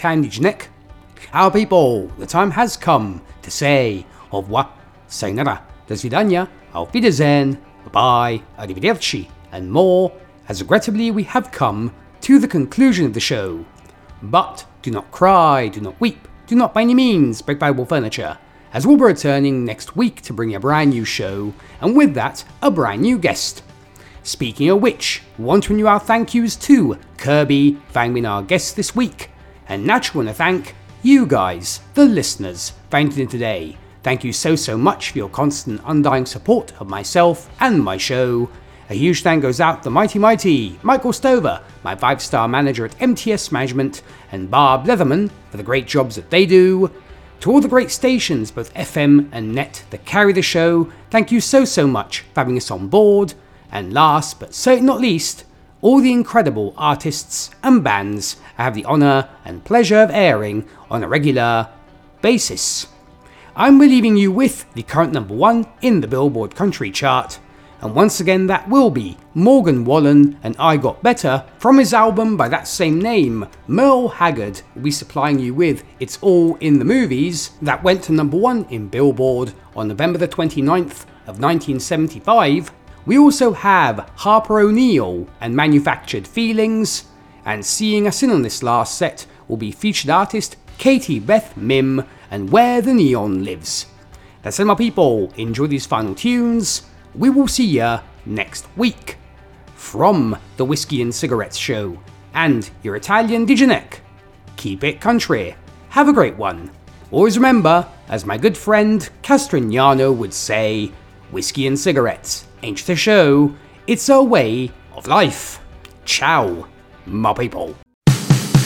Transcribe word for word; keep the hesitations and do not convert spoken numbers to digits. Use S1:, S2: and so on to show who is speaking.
S1: Capitan Dijanek. Our people, the time has come to say au revoir, sayonara, do svidania, auf Wiedersehen, bye-bye, arrivederci, and more, as regrettably we have come to the conclusion of the show. But do not cry, do not weep, do not by any means break Bible furniture, as we'll be returning next week to bring a brand new show, and with that, a brand new guest. Speaking of which, we want to renew our thank yous to Kirby for being our guest this week, and naturally want to thank you guys, the listeners, for tuning in today. Thank you so so much for your constant undying support of myself and my show. A huge thank goes out to the mighty mighty Michael Stover, my five star manager at M T S Management, and Barb Leatherman for the great jobs that they do. To all the great stations, both F M and net, that carry the show, thank you so so much for having us on board. And last but certainly not least, all the incredible artists and bands I have the honour and pleasure of airing on a regular basis. I'm leaving you with the current number one in the Billboard Country Chart, and once again that will be Morgan Wallen and I Got Better from his album by that same name. Merle Haggard will be supplying you with It's All in the Movies, that went to number one in Billboard on November the twenty-ninth of nineteen seventy-five. We also have Harper O'Neill and Manufactured Feelings, and seeing us in on this last set will be featured artist Katie Beth Mim and Where the Neon Lives. That's it, my people, enjoy these final tunes. We will see ya next week. From the Whiskey and Cigarettes Show and your Italian Dijanek, keep it country, have a great one. Always remember, as my good friend Castrignano would say, whiskey and cigarettes ain't just a show, it's a way of life. Ciao, my people.